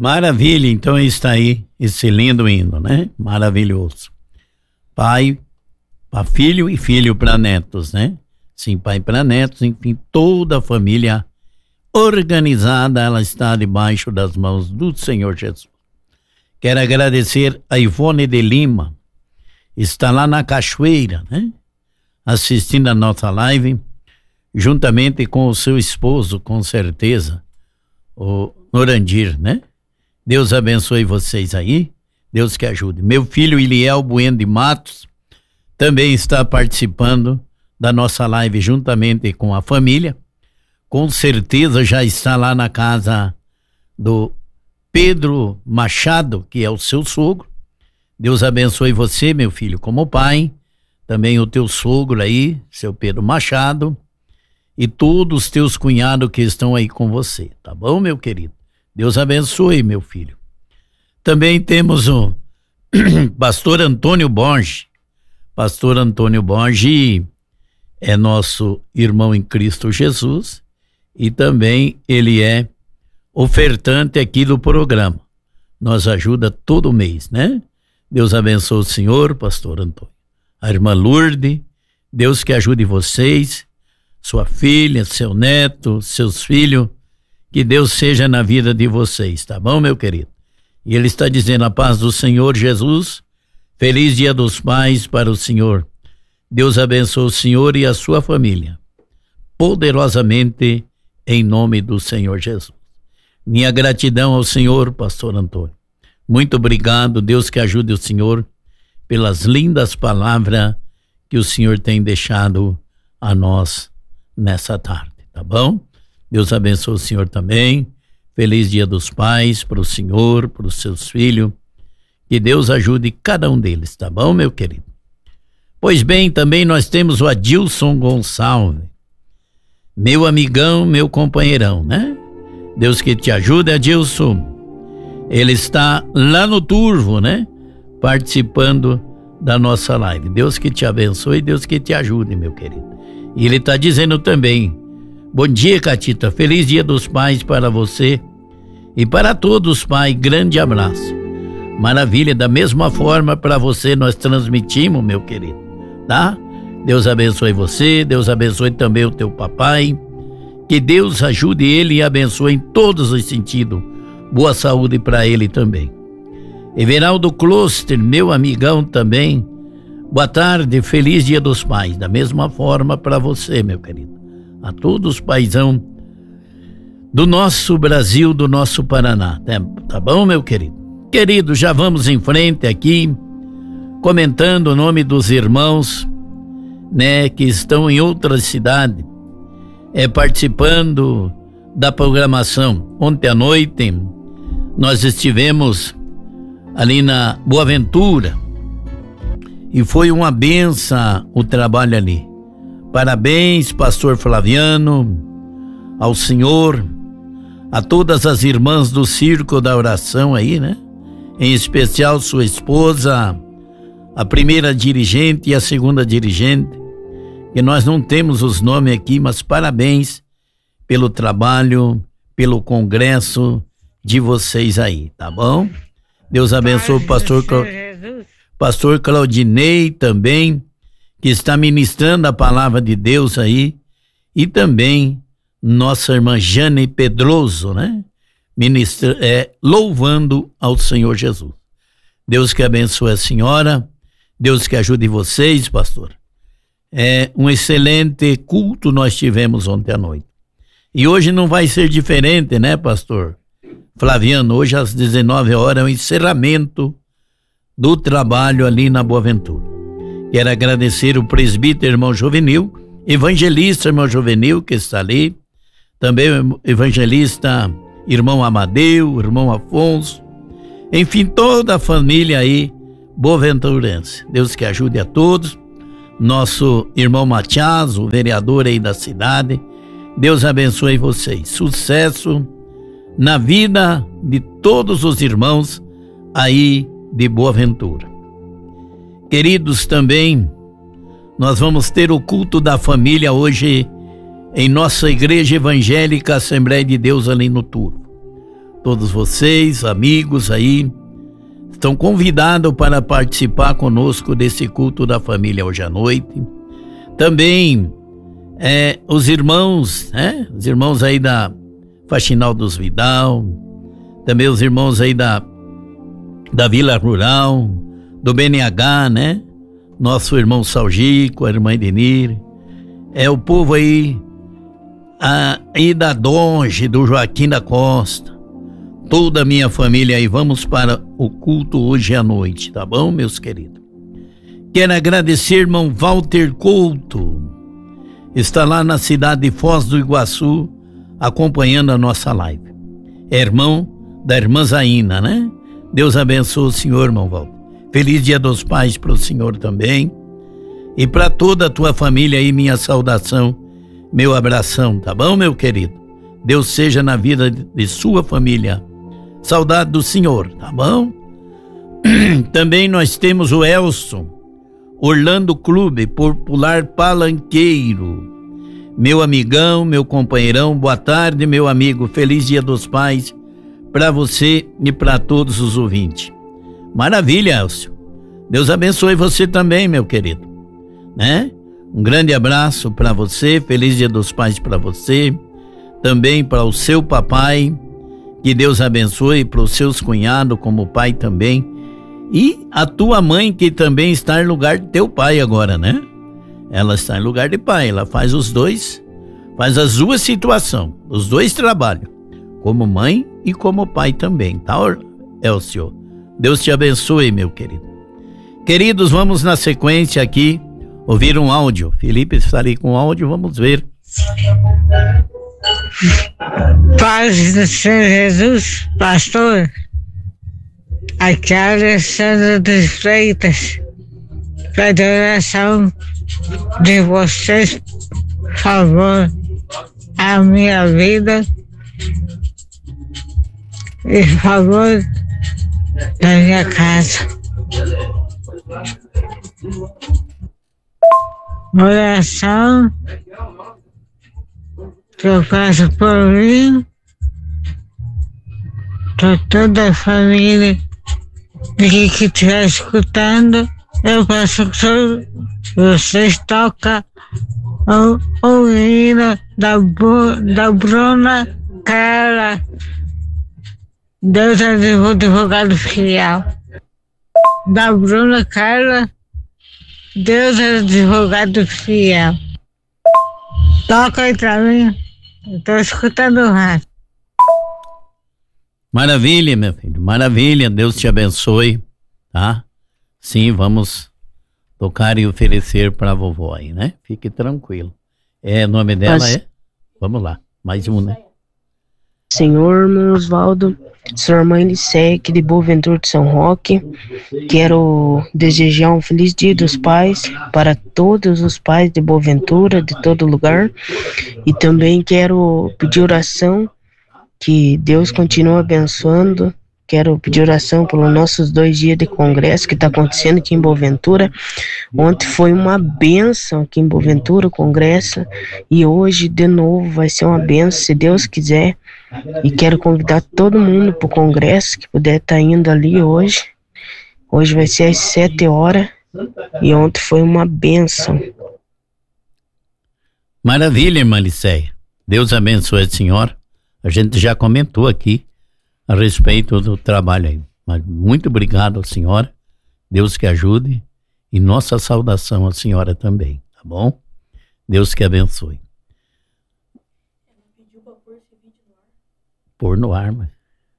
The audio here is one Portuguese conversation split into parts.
Maravilha, então está aí esse lindo hino, né? Maravilhoso. Pai para filho e filho para netos, né? Sim, pai para netos, enfim, toda a família organizada, ela está debaixo das mãos do Senhor Jesus. Quero agradecer a Ivone de Lima, está lá na Cachoeira, né? Assistindo a nossa live, juntamente com o seu esposo, com certeza, o Norandir, né? Deus abençoe vocês aí, Deus que ajude. Meu filho Iliel Bueno de Matos também está participando da nossa live juntamente com a família. Com certeza já está lá na casa do Pedro Machado, que é o seu sogro. Deus abençoe você, meu filho, como pai. Também o teu sogro aí, seu Pedro Machado. E todos os teus cunhados que estão aí com você. Tá bom, meu querido? Deus abençoe, meu filho. Também temos o pastor Antônio Borges. Pastor Antônio Borges é nosso irmão em Cristo Jesus. E também ele é ofertante aqui do programa. Nos ajuda todo mês, né? Deus abençoe o senhor, pastor Antônio. A irmã Lourdes, Deus que ajude vocês, sua filha, seu neto, seus filhos, que Deus seja na vida de vocês, tá bom, meu querido? E ele está dizendo a paz do Senhor Jesus, feliz Dia dos Pais para o senhor. Deus abençoe o senhor e a sua família, poderosamente, em nome do Senhor Jesus. Minha gratidão ao Senhor, pastor Antônio. Muito obrigado, Deus que ajude o senhor pelas lindas palavras que o senhor tem deixado a nós nessa tarde, tá bom? Deus abençoe o senhor também. Feliz Dia dos Pais para o senhor, para os seus filhos. Que Deus ajude cada um deles, tá bom, meu querido? Pois bem, também nós temos o Adilson Gonçalves. Meu amigão, meu companheirão, né? Deus que te ajude, Adilson. Ele está lá no Turvo, né? Participando da nossa live. Deus que te abençoe, Deus que te ajude, meu querido. E ele está dizendo também, bom dia, Catita, feliz Dia dos Pais para você e para todos, pai, grande abraço. Maravilha, da mesma forma para você nós transmitimos, meu querido, tá? Deus abençoe você, Deus abençoe também o teu papai, que Deus ajude ele e abençoe em todos os sentidos, boa saúde para ele também. Everaldo Kloster, meu amigão também, boa tarde, feliz Dia dos Pais, da mesma forma para você, meu querido, a todos os paizão do nosso Brasil, do nosso Paraná, tá bom, meu querido? Querido, já vamos em frente aqui, comentando o nome dos irmãos, né, que estão em outras cidades, participando da programação. Ontem à noite nós estivemos ali na Boa Ventura e foi uma benção o trabalho ali. Parabéns, pastor Flaviano, ao senhor, a todas as irmãs do Circo da Oração aí, né? Em especial sua esposa, a primeira dirigente e a segunda dirigente, que nós não temos os nomes aqui, mas parabéns pelo trabalho, pelo congresso de vocês aí, tá bom? Deus abençoe o pastor Claudinei também, que está ministrando a palavra de Deus aí, e também nossa irmã Jane Pedroso, né? Louvando ao Senhor Jesus. Deus que abençoe a senhora, Deus que ajude vocês, pastor. Um excelente culto nós tivemos ontem à noite. E hoje não vai ser diferente, né, pastor Flaviano? Hoje às 19 horas é o encerramento do trabalho ali na Boa Ventura. Quero agradecer o presbítero irmão Juvenil, evangelista irmão Juvenil, que está ali, também o evangelista irmão Amadeu, irmão Afonso, enfim, toda a família aí boaventurense. Deus que ajude a todos. Nosso irmão Matias, o vereador aí da cidade, Deus abençoe vocês. Sucesso na vida de todos os irmãos aí de Boa Ventura. Queridos, também nós vamos ter o culto da família hoje em nossa igreja evangélica Assembleia de Deus ali no Turvo. todos vocês, amigos aí, estão convidados para participar conosco desse culto da família hoje à noite. Também os irmãos, né? Os irmãos aí da Faxinal dos Vidal, também os irmãos aí da Vila Rural, do BNH, né? Nosso irmão Salgico, a irmã Edenir, o povo aí da Donge, do Joaquim da Costa, toda a minha família aí, vamos para o culto hoje à noite, tá bom, meus queridos? Quero agradecer, irmão Walter Couto, está lá na cidade de Foz do Iguaçu, acompanhando a nossa live. É irmão da irmã Zaina, né? Deus abençoe o senhor, irmão Walter. Feliz Dia dos Pais para o senhor também. E para toda a tua família aí, minha saudação, meu abração, tá bom, meu querido? Deus seja na vida de sua família. Saudade do senhor, tá bom? Também nós temos o Elson, Orlando Clube, Popular Palanqueiro. Meu amigão, meu companheirão, boa tarde, meu amigo. Feliz Dia dos Pais para você e para todos os ouvintes. Maravilha, Elcio. Deus abençoe você também, meu querido, né? Um grande abraço para você, feliz Dia dos Pais para você, também para o seu papai, que Deus abençoe, para os seus cunhados como pai também, e a tua mãe, que também está em lugar de teu pai agora, né? Ela está em lugar de pai, ela faz os dois, faz as duas situações, os dois trabalham, como mãe e como pai também, tá, Elcio? Deus te abençoe, meu querido. Queridos, vamos na sequência aqui ouvir um áudio. Felipe está ali com o áudio, vamos ver. Paz do Senhor Jesus, pastor. Aqui é Alessandro dos Freitas. Pede oração de vocês, por favor, a minha vida e por favor da minha casa. Oração que eu faço por mim, para toda a família que estiver escutando. Eu peço que vocês toquem o hino da Bruna Carla. Deus é advogado fiel. Da Bruna Carla, Deus é advogado fiel. Toca aí pra mim, eu tô escutando o rádio. Maravilha, meu filho, maravilha, Deus te abençoe, tá? Sim, vamos tocar e oferecer pra vovó aí, né? Fique tranquilo. O nome dela Vamos lá, mais um, né? Senhor, meu Osvaldo, sou a irmã Elisé, aqui de Boa Ventura de São Roque. Quero desejar um feliz Dia dos Pais para todos os pais de Boa Ventura, de todo lugar. E também quero pedir oração, que Deus continue abençoando. Quero pedir oração pelos nossos 2 dias de congresso que está acontecendo aqui em Boa Ventura. Ontem foi uma bênção aqui em Boa Ventura, o congresso, e hoje de novo vai ser uma bênção, se Deus quiser. E quero convidar todo mundo para o congresso que puder estar indo ali hoje. Hoje vai ser às 7 horas e ontem foi uma bênção. Maravilha, irmã Liceia. Deus abençoe a senhora. A gente já comentou aqui a respeito do trabalho aí. Mas muito obrigado à senhora. Deus que ajude. E nossa saudação à senhora também, tá bom? Deus que abençoe. Pôr no ar, mas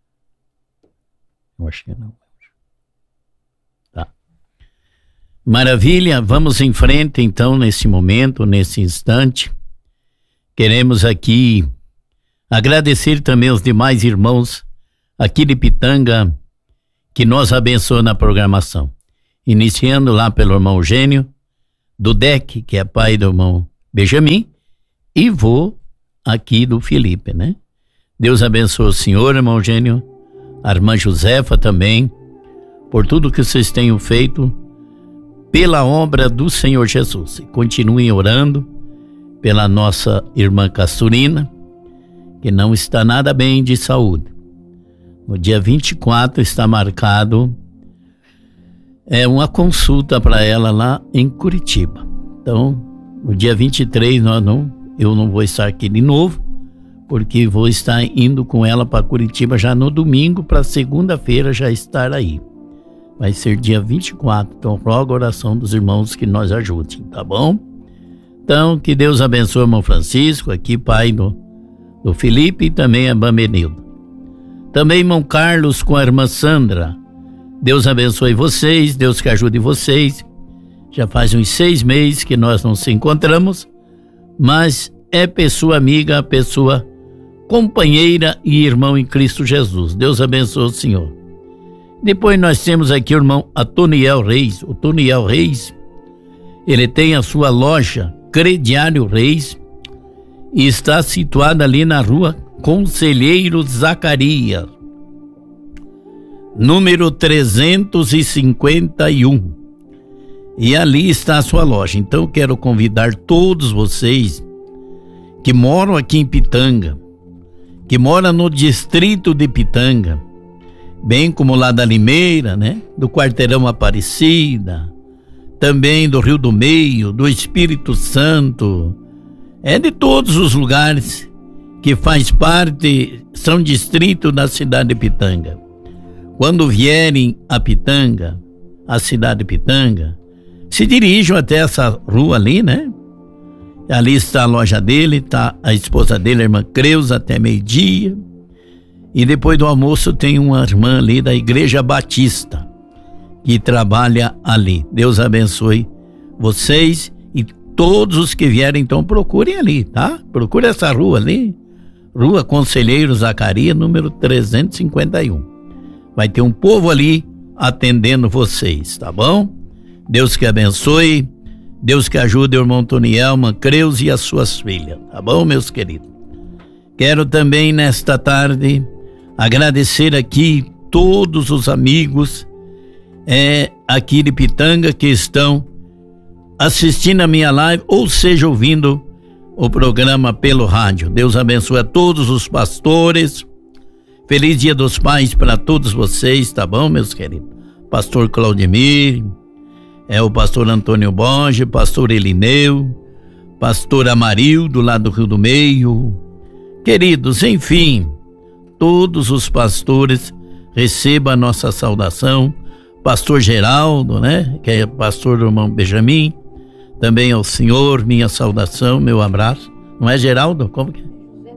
eu acho que não. Tá. Maravilha, vamos em frente então nesse momento, nesse instante. Queremos aqui agradecer também os demais irmãos aqui de Pitanga que nos abençoam na programação. Iniciando lá pelo irmão Eugênio, do DEC, que é pai do irmão Benjamin, e vô aqui do Felipe, né? Deus abençoe o senhor, irmão Eugênio, a irmã Josefa também, por tudo que vocês tenham feito pela obra do Senhor Jesus. E continuem orando pela nossa irmã Casturina, que não está nada bem de saúde. No dia 24 está marcado uma consulta para ela lá em Curitiba. Então, no dia 23 eu não vou estar aqui de novo, porque vou estar indo com ela para Curitiba já no domingo, para segunda-feira já estar aí. Vai ser dia 24, então rogo a oração dos irmãos que nos ajudem, tá bom? Então, que Deus abençoe o irmão Francisco, aqui pai do Felipe, e também a irmã Benilda. Também irmão Carlos com a irmã Sandra. Deus abençoe vocês, Deus que ajude vocês. Já faz uns 6 meses que nós não se encontramos, mas é pessoa amiga, pessoa companheira e irmão em Cristo Jesus. Deus abençoe o Senhor. Depois nós temos aqui o irmão Antoniel Reis. O Antoniel Reis, ele tem a sua loja Crediário Reis e está situada ali na rua Conselheiro Zacarias, número 351. E ali está a sua loja. Então quero convidar todos vocês que moram aqui em Pitanga, que moram no distrito de Pitanga, bem como lá da Limeira, né? Do Quarteirão Aparecida, também do Rio do Meio, do Espírito Santo, de todos os lugares que faz parte, são distrito da cidade de Pitanga. Quando vierem a Pitanga, a cidade de Pitanga, se dirijam até essa rua ali, né? Ali está a loja dele, está a esposa dele, a irmã Creuza, até meio-dia. E depois do almoço tem uma irmã ali da Igreja Batista que trabalha ali. Deus abençoe vocês e todos os que vierem, então procurem ali, tá? Procure essa rua ali, Rua Conselheiro Zacarias, número 351. Vai ter um povo ali atendendo vocês, tá bom? Deus que abençoe, Deus que ajude o irmão Antoniel, irmã Creuza e as suas filhas, tá bom, meus queridos? Quero também nesta tarde agradecer aqui todos os amigos aqui de Pitanga que estão assistindo a minha live, ou seja, ouvindo o programa pelo rádio. Deus abençoe a todos os pastores. Feliz Dia dos Pais para todos vocês, tá bom, meus queridos? Pastor Claudemir, o pastor Antônio Borges, pastor Elineu, pastor Amarildo lá do Rio do Meio. Queridos, enfim, todos os pastores recebam a nossa saudação. Pastor Geraldo, né? Que é pastor do irmão Benjamin. Também ao senhor, minha saudação, meu abraço. Não é Geraldo? Como que é?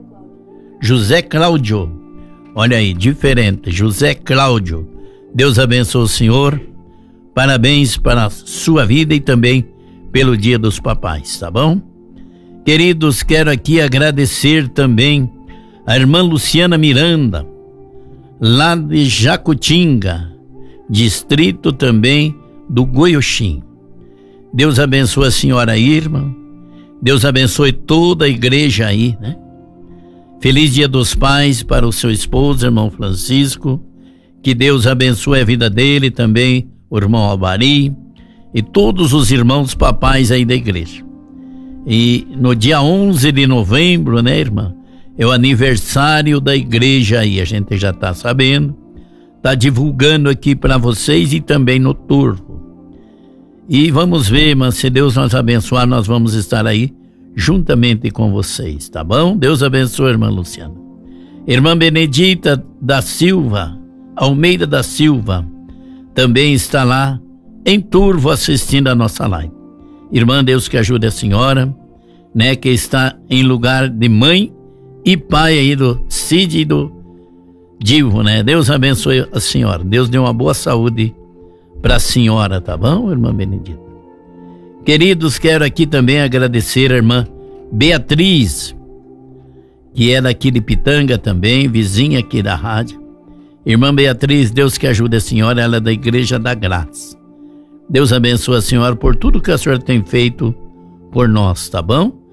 José Cláudio. Olha aí, diferente. José Cláudio. Deus abençoe o senhor. Parabéns para a sua vida e também pelo Dia dos Papais, tá bom? Queridos, quero aqui agradecer também a irmã Luciana Miranda, lá de Jacutinga, distrito também do Goioxim. Deus abençoe a senhora Irma, Deus abençoe toda a igreja aí, né? Feliz Dia dos Pais para o seu esposo, irmão Francisco, que Deus abençoe a vida dele também, o irmão Albari e todos os irmãos papais aí da igreja. E no dia 11 de novembro, né, irmã, é o aniversário da igreja aí, a gente já está sabendo, está divulgando aqui para vocês e também no turno. E vamos ver, irmã, se Deus nos abençoar, nós vamos estar aí juntamente com vocês, tá bom? Deus abençoe, irmã Luciana. Irmã Benedita da Silva, Almeida da Silva, também está lá em Turvo assistindo a nossa live. Irmã, Deus que ajude a senhora, né, que está em lugar de mãe e pai aí do Cid e do Divo, né? Deus abençoe a senhora. Deus dê uma boa saúde para a senhora, tá bom, irmã Benedita? Queridos, quero aqui também agradecer a irmã Beatriz, que é daqui de Pitanga também, vizinha aqui da rádio. Irmã Beatriz, Deus que ajude a senhora, ela é da Igreja da Graça. Deus abençoe a senhora por tudo que a senhora tem feito por nós, tá bom?